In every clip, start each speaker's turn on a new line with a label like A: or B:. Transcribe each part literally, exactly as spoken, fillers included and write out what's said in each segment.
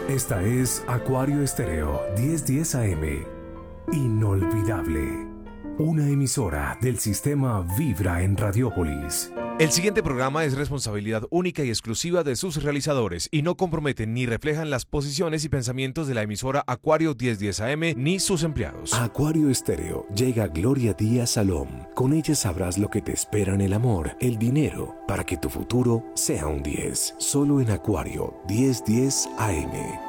A: Esta es Acuario Estéreo diez diez A M. Inolvidable. Una emisora del sistema Vibra en Radiópolis.
B: El siguiente programa es responsabilidad única y exclusiva de sus realizadores y no comprometen ni reflejan las posiciones y pensamientos de la emisora Acuario diez diez A M ni sus empleados.
A: A Acuario Estéreo llega Gloria Díaz Salom. Con ella sabrás lo que te espera en el amor, el dinero, para que tu futuro sea un diez. Solo en Acuario diez diez A M.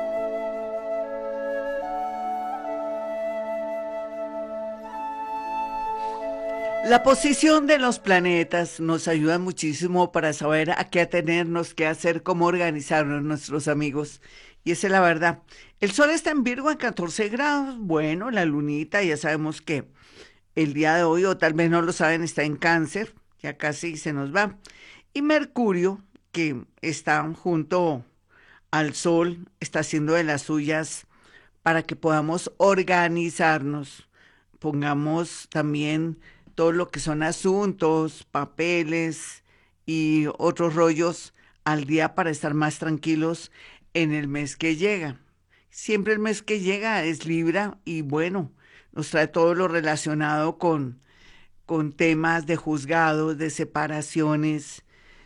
C: La posición de los planetas nos ayuda muchísimo para saber a qué atenernos, qué hacer, cómo organizarnos, nuestros amigos. Y esa es la verdad. El Sol está en Virgo en catorce grados. Bueno, la lunita, ya sabemos que el día de hoy, o tal vez no lo saben, está en Cáncer. Ya casi se nos va. Y Mercurio, que está junto al Sol, está haciendo de las suyas para que podamos organizarnos. Pongamos también todo lo que son asuntos, papeles y otros rollos al día para estar más tranquilos en el mes que llega. Siempre el mes que llega es Libra y bueno, nos trae todo lo relacionado con, con temas de juzgados, de separaciones,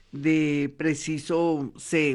C: de preciso, se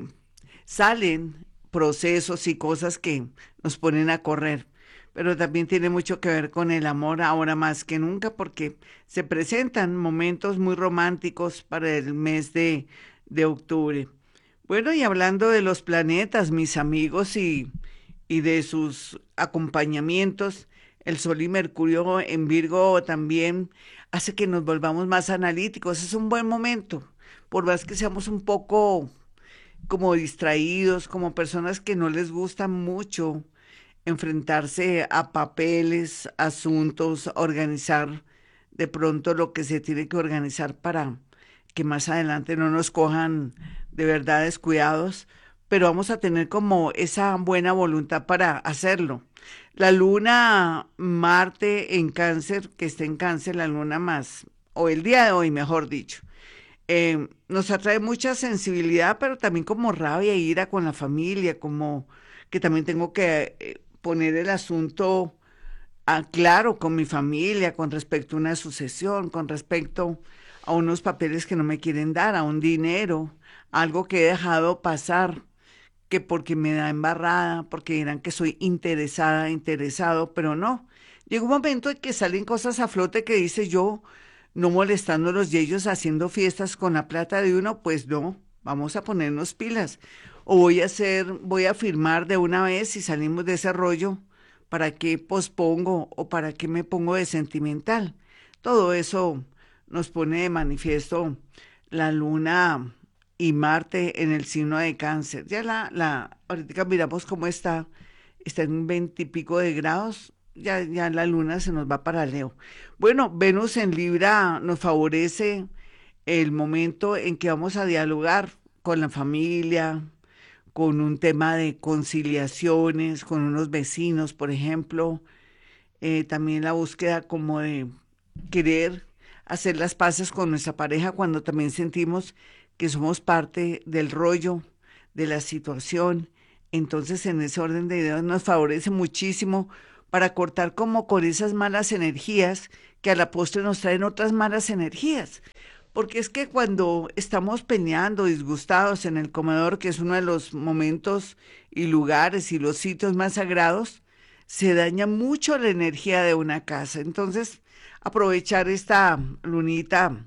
C: salen procesos y cosas que nos ponen a correr. Pero también tiene mucho que ver con el amor ahora más que nunca porque se presentan momentos muy románticos para el mes de, de octubre. Bueno, y hablando de los planetas, mis amigos, y, y de sus acompañamientos, el Sol y Mercurio en Virgo también hace que nos volvamos más analíticos. Es un buen momento, por más que seamos un poco como distraídos, como personas que no les gusta mucho enfrentarse a papeles, asuntos, organizar de pronto lo que se tiene que organizar para que más adelante no nos cojan de verdad descuidados, pero vamos a tener como esa buena voluntad para hacerlo. La luna Marte en Cáncer, que está en Cáncer, la luna más, o el día de hoy, mejor dicho, eh, nos atrae mucha sensibilidad, pero también como rabia e ira con la familia, como que también tengo que eh, poner el asunto a claro con mi familia con respecto a una sucesión, con respecto a unos papeles que no me quieren dar, a un dinero, algo que he dejado pasar, que porque me da embarrada, porque dirán que soy interesada, interesado, pero no. Llega un momento en que salen cosas a flote que dice yo, no molestándolos y ellos haciendo fiestas con la plata de uno, pues no, vamos a ponernos pilas. O voy a hacer, voy a firmar de una vez y salimos de ese rollo. ¿Para qué pospongo o para qué me pongo de sentimental? Todo eso nos pone de manifiesto la luna y Marte en el signo de Cáncer. Ya la, la, ahorita miramos cómo está, está en veintipico de grados, ya, ya la luna se nos va para Leo. Bueno, Venus en Libra nos favorece el momento en que vamos a dialogar con la familia, con un tema de conciliaciones, con unos vecinos, por ejemplo, eh, también la búsqueda como de querer hacer las paces con nuestra pareja cuando también sentimos que somos parte del rollo, de la situación. Entonces, en ese orden de ideas nos favorece muchísimo para cortar como con esas malas energías que a la postre nos traen otras malas energías. Porque es que cuando estamos peleando, disgustados en el comedor, que es uno de los momentos y lugares y los sitios más sagrados, se daña mucho la energía de una casa. Entonces, aprovechar esta lunita,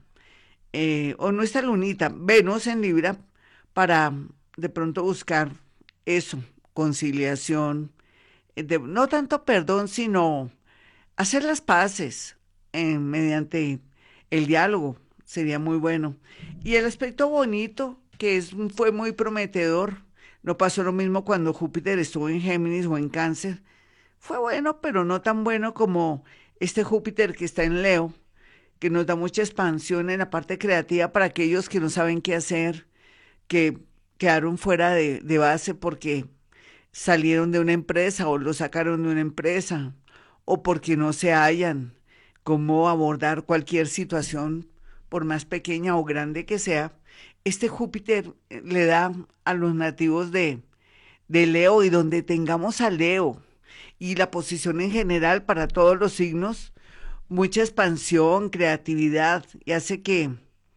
C: eh, o no esta lunita, Venus en Libra, para de pronto buscar eso, conciliación, eh, de- no tanto perdón, sino hacer las paces eh, mediante el diálogo sería muy bueno. Y el aspecto bonito, que es, fue muy prometedor, no pasó lo mismo cuando Júpiter estuvo en Géminis o en Cáncer. Fue bueno, pero no tan bueno como este Júpiter que está en Leo, que nos da mucha expansión en la parte creativa para aquellos que no saben qué hacer, que quedaron fuera de, de base porque salieron de una empresa o lo sacaron de una empresa o porque no se hallan cómo abordar cualquier situación, por más pequeña o grande que sea. Este Júpiter eh, le da a los nativos de, de Leo, y donde tengamos a Leo y la posición en general para todos los signos, mucha expansión, creatividad, y hace que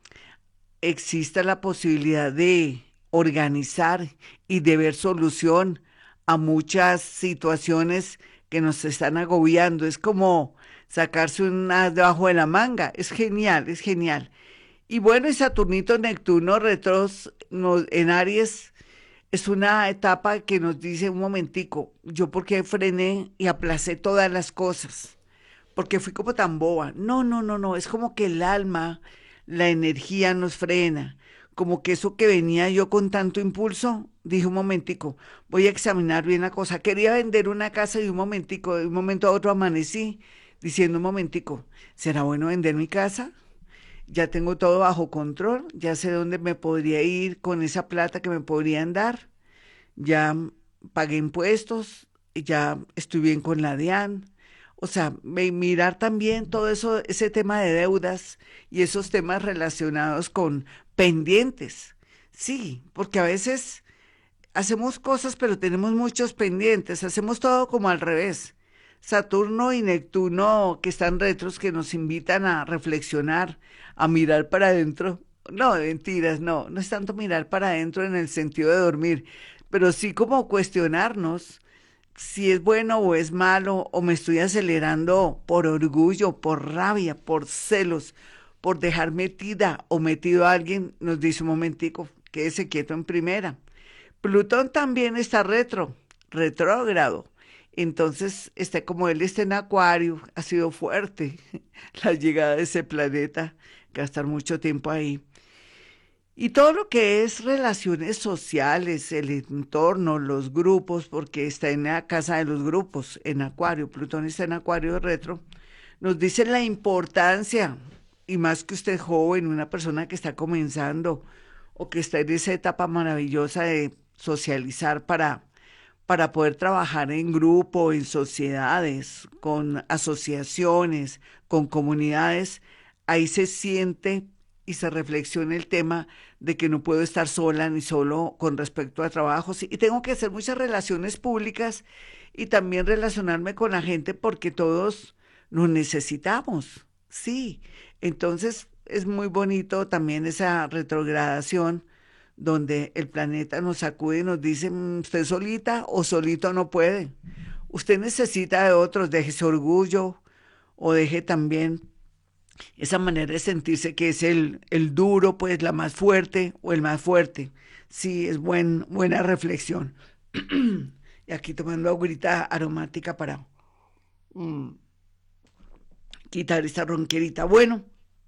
C: exista la posibilidad de organizar y de ver solución a muchas situaciones que nos están agobiando. Es como sacarse un as debajo de la manga. Es genial, es genial. Y bueno, y Saturnito Neptuno retros nos- en Aries es una etapa que nos dice un momentico, yo porque frené y aplacé todas las cosas, porque fui como tan boba. No, no, no, no, es como que el alma, la energía nos frena, como que eso que venía yo con tanto impulso, dije un momentico, voy a examinar bien la cosa. Quería vender una casa y un momentico, de un momento a otro amanecí diciendo un momentico, ¿será bueno vender mi casa? Ya tengo todo bajo control, ya sé dónde me podría ir con esa plata que me podrían dar, ya pagué impuestos, ya estoy bien con la DIAN. O sea, me- mirar también todo eso, ese tema de deudas y esos temas relacionados con pendientes. Sí, porque a veces hacemos cosas, pero tenemos muchos pendientes, hacemos todo como al revés. Saturno y Neptuno, que están retros, que nos invitan a reflexionar, a mirar para adentro. No, mentiras, no, no es tanto mirar para adentro en el sentido de dormir, pero sí como cuestionarnos si es bueno o es malo, o me estoy acelerando por orgullo, por rabia, por celos, por dejar metida o metido a alguien, nos dice un momentico, quédese quieto en primera. Plutón también está retro, retrógrado. Entonces, está como él está en Acuario, ha sido fuerte la llegada de ese planeta, gastar mucho tiempo ahí. Y todo lo que es relaciones sociales, el entorno, los grupos, porque está en la casa de los grupos, en Acuario, Plutón está en Acuario retro, nos dice la importancia, y más que usted es joven, una persona que está comenzando o que está en esa etapa maravillosa de socializar para, para poder trabajar en grupo, en sociedades, con asociaciones, con comunidades, ahí se siente y se reflexiona el tema de que no puedo estar sola ni solo con respecto a trabajos, y tengo que hacer muchas relaciones públicas y también relacionarme con la gente porque todos nos necesitamos, sí. Entonces es muy bonito también esa retrogradación donde el planeta nos sacude y nos dice, "Mm, usted solita o solito no puede. Usted necesita de otros, deje ese orgullo o deje también esa manera de sentirse que es el, el duro, pues la más fuerte o el más fuerte. Sí, es buen, buena reflexión. Y aquí tomando agüita aromática para mm, quitar esta ronquerita. Bueno,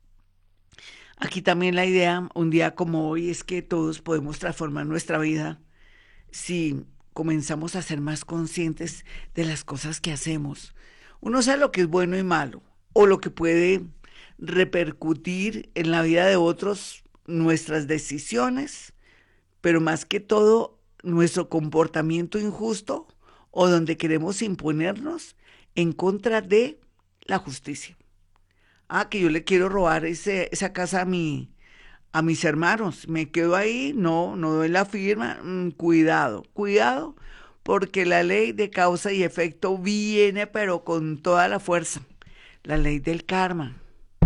C: aquí también la idea, un día como hoy, es que todos podemos transformar nuestra vida si comenzamos a ser más conscientes de las cosas que hacemos. Uno sabe lo que es bueno y malo, o lo que puede repercutir en la vida de otros, nuestras decisiones, pero más que todo nuestro comportamiento injusto o donde queremos imponernos en contra de la justicia. Ah, que yo le quiero robar ese, esa casa a mi, a mis hermanos. Me quedo ahí, no, no doy la firma. Mm, cuidado, cuidado, porque la ley de causa y efecto viene, pero con toda la fuerza. La ley del karma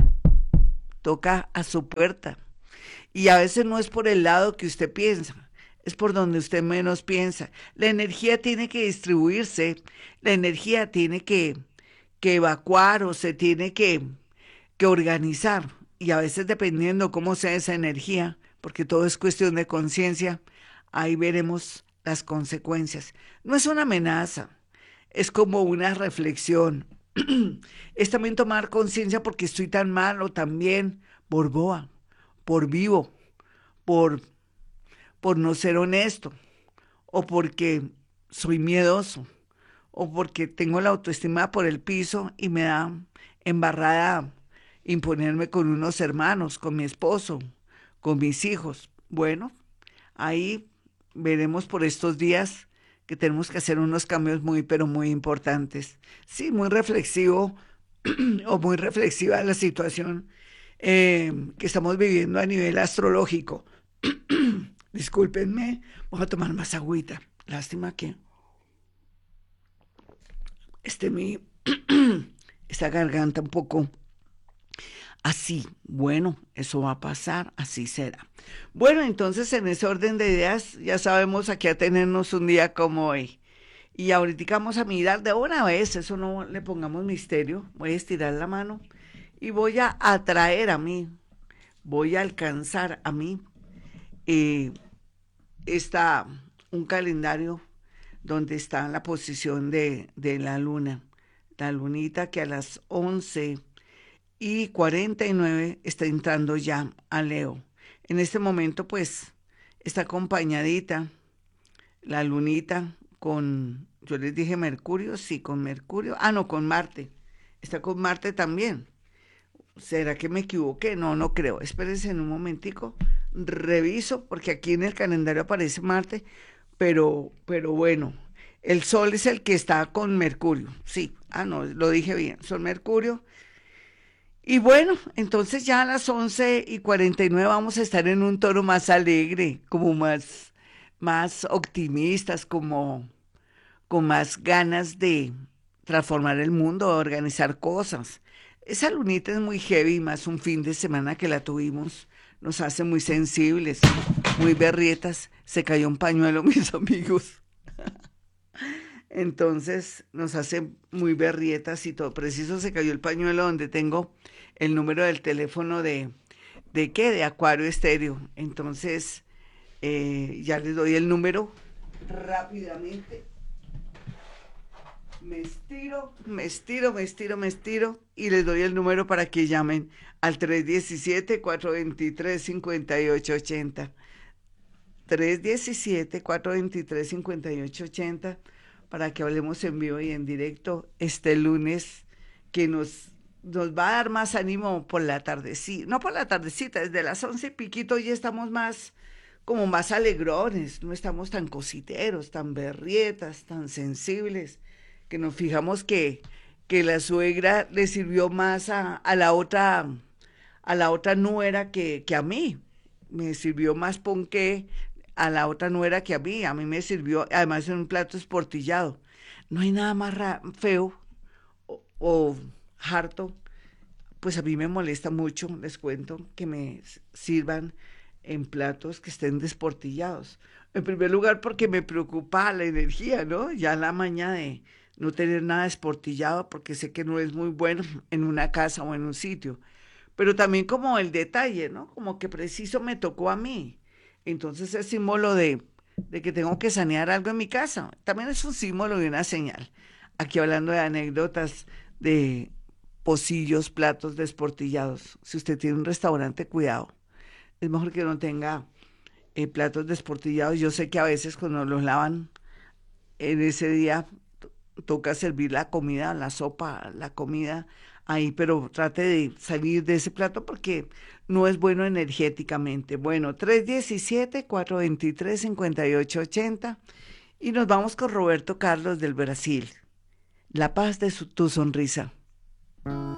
C: toca a su puerta. Y a veces no es por el lado que usted piensa, es por donde usted menos piensa. La energía tiene que distribuirse, la energía tiene que, que evacuar o se tiene que, que organizar. Y a veces dependiendo cómo sea esa energía, porque todo es cuestión de conciencia, ahí veremos las consecuencias. No es una amenaza, es como una reflexión. Es también tomar conciencia porque estoy tan mal o tan bien por boa, por vivo, por, por no ser honesto, o porque soy miedoso, o porque tengo la autoestima por el piso y me da embarrada imponerme con unos hermanos, con mi esposo, con mis hijos. Bueno, ahí veremos por estos días que tenemos que hacer unos cambios muy, pero muy importantes. Sí, muy reflexivo o muy reflexiva la situación eh, que estamos viviendo a nivel astrológico. Discúlpenme, voy a tomar más agüita. Lástima que este mi esta garganta un poco así. Bueno, eso va a pasar, así será. Bueno, entonces en ese orden de ideas ya sabemos a qué atenernos un día como hoy. Y ahorita vamos a mirar de una vez, eso no le pongamos misterio. Voy a estirar la mano y voy a atraer a mí, voy a alcanzar a mí eh, está un calendario donde está la posición de, de la luna. La lunita que a las once y cuarenta y nueve está entrando ya a Leo. En este momento pues está acompañadita la lunita con, yo les dije Mercurio, sí, con Mercurio, ah no, con Marte, está con Marte también. ¿Será que me equivoqué? No, no creo. Espérense en un momentico, reviso, porque aquí en el calendario aparece Marte, pero, pero bueno, el Sol es el que está con Mercurio, sí, ah no, lo dije bien, Sol Mercurio. Y bueno, entonces ya a las once y cuarenta y nueve vamos a estar en un tono más alegre, como más, más optimistas, como con más ganas de transformar el mundo, de organizar cosas. Esa lunita es muy heavy, más un fin de semana que la tuvimos, nos hace muy sensibles, muy berrietas. Se cayó un pañuelo, mis amigos. Entonces nos hace muy berrietas y todo. Preciso se cayó el pañuelo donde tengo el número del teléfono de, ¿de qué? De Acuario Estéreo. Entonces eh, ya les doy el número rápidamente. Me estiro, me estiro, me estiro, me estiro y les doy el número para que llamen al tres diecisiete, cuatro veintitrés, cincuenta y ocho ochenta. tres diecisiete, cuatro veintitrés, cincuenta y ocho ochenta para que hablemos en vivo y en directo este lunes que nos, nos va a dar más ánimo por la tardecita, no por la tardecita, desde las once y piquito ya estamos más, como más alegrones, no estamos tan cositeros, tan berrietas, tan sensibles, que nos fijamos que, que la suegra le sirvió más a, a la otra, a la otra nuera que, que a mí, me sirvió más ponqué a la otra nuera que a mí, a mí me sirvió, además en un plato esportillado. No hay nada más ra- feo o, o harto, pues a mí me molesta mucho, les cuento, que me sirvan en platos que estén desportillados. En primer lugar porque me preocupa la energía, ¿no? Ya la maña de no tener nada esportillado porque sé que no es muy bueno en una casa o en un sitio. Pero también como el detalle, ¿no? Como que preciso me tocó a mí. Entonces es símbolo de, de que tengo que sanear algo en mi casa. También es un símbolo y una señal. Aquí hablando de anécdotas de pocillos, platos desportillados. Si usted tiene un restaurante, cuidado. Es mejor que no tenga eh, platos desportillados. Yo sé que a veces cuando los lavan en ese día to- toca servir la comida, la sopa, la comida ahí, pero trate de salir de ese plato porque no es bueno energéticamente. Bueno, tres diecisiete, cuatro veintitrés, cincuenta y ocho ochenta y nos vamos con Roberto Carlos del Brasil. La paz de su- tu sonrisa.